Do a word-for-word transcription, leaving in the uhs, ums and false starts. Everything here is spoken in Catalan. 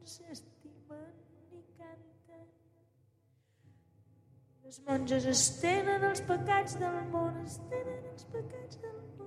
s'estimen i canten. Les monges estenen els pecats del món, estenen els pecats del món.